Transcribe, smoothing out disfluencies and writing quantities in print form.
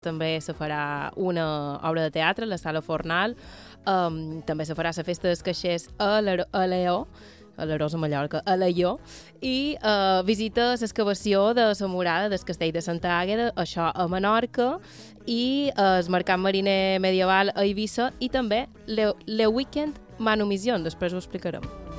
També se farà una obra de teatre a la Sala Fornal, també se farà la festa dels caixers a l'Eó, a l'Arós a Mallorca, a l'Aió, i visita l'excavació de la murada del castell de Santa Àgueda, això a Menorca, i el mercat mariner medieval a Eivissa, i també le Weekend Manumission, després ho explicarem.